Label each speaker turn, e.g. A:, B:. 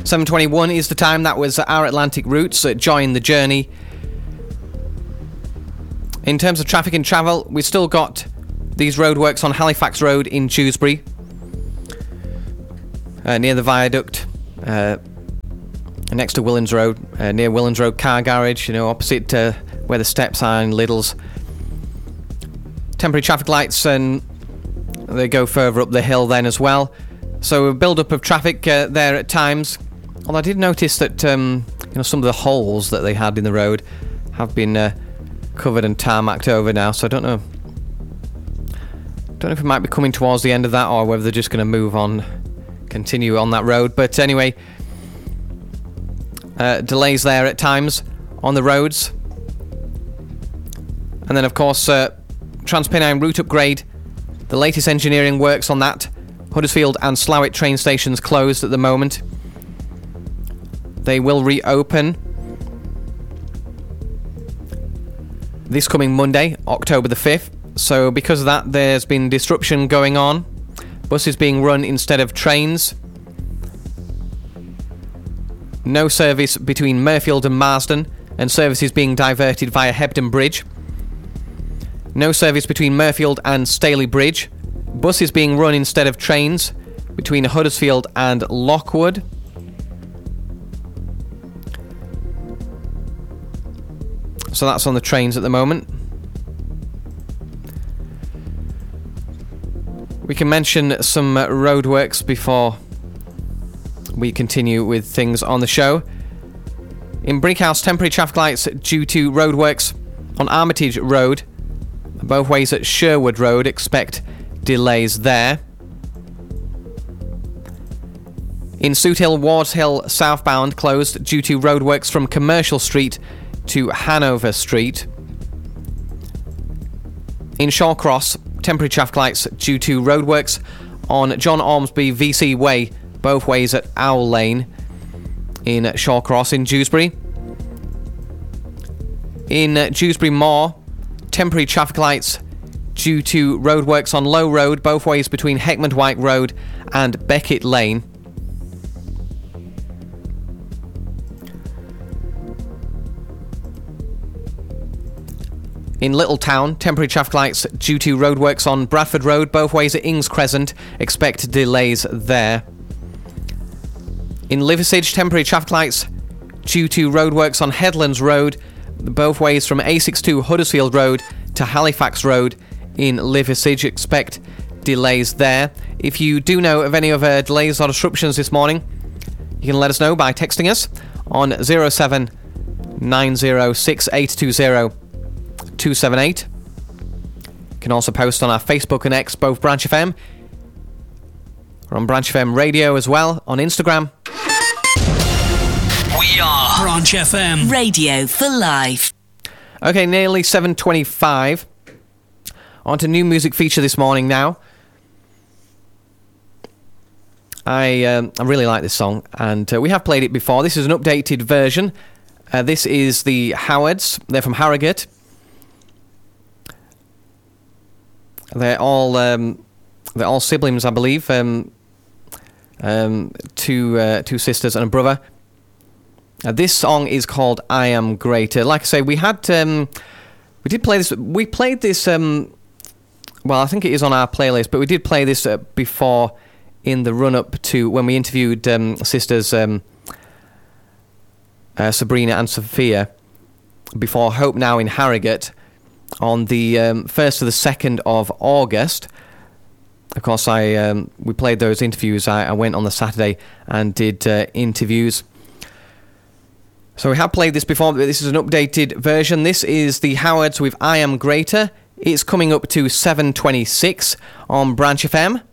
A: 7:21 is the time. That was our Atlantic routes. Join the journey. In terms of traffic and travel, we've still got these roadworks on Halifax Road in Dewsbury, near the viaduct, next to Willans Road, near Willans Road car garage, opposite where the steps are in Lidl's. Temporary traffic lights, and they go further up the hill then as well. So a build-up of traffic there at times. Although I did notice that some of the holes that they had in the road have been covered and tarmacked over now. So I don't know if it might be coming towards the end of that, or whether they're just going to move on, continue on that road. But anyway, delays there at times on the roads. And then, of course, Transpennine route upgrade. The latest engineering works on that. Huddersfield and Slough train stations closed at the moment. They will reopen this coming Monday, October the 5th. So because of that, there's been disruption going on. Buses being run instead of trains. No service between Mirfield and Marsden, and services being diverted via Hebden Bridge. No service between Mirfield and Staley Bridge. Buses being run instead of trains between Huddersfield and Lockwood. So that's on the trains at the moment. We can mention some roadworks before we continue with things on the show. In Brickhouse, temporary traffic lights due to roadworks on Armitage Road. Both ways at Sherwood Road, expect delays there. In Soot Hill, Wards Hill southbound closed due to roadworks from Commercial Street to Hanover Street. In Shawcross, temporary traffic lights due to roadworks on John Ormsby VC Way, both ways at Owl Lane in Shawcross. In Dewsbury. In Dewsbury Moor, temporary traffic lights due to roadworks on Low Road, both ways between Heckmond White Road and Beckett Lane. In Littletown, temporary traffic lights due to roadworks on Bradford Road, both ways at Ings Crescent, expect delays there. In Liversedge, temporary traffic lights due to roadworks on Headlands Road, both ways from A62 Huddersfield Road to Halifax Road in Liversedge, expect delays there. If you do know of any other delays or disruptions this morning, you can let us know by texting us on 07906820278. You can also post on our Facebook and X, both Branch FM. We're on Branch FM Radio as well on Instagram.
B: We are Branch FM Radio for Life.
A: Okay, nearly 7:25. On to new music feature this morning now. I really like this song, and we have played it before. This is an updated version. This is the Howards. They're from Harrogate. They're all siblings, I believe. Two sisters and a brother. This song is called "I Am Greater." Like I say, we did play this. We played this. Well, I think it is on our playlist, but we did play this before in the run-up to when we interviewed sisters Sabrina and Sophia before Hope Now in Harrogate on the 1st to the 2nd of August. Of course, we played those interviews. I went on the Saturday and did interviews. So we have played this before, but this is an updated version. This is the Howards with "I Am Greater." It's coming up to 7:26 on Branch FM.